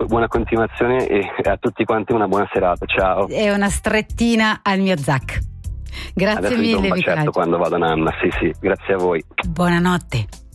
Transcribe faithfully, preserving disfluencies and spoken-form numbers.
buona continuazione e a tutti quanti una buona serata, ciao. E una strettina al mio Zac. Grazie Adesso mille, vi do un bacetto Michelangelo. quando vado a Nanna, sì sì, grazie a voi. Buonanotte.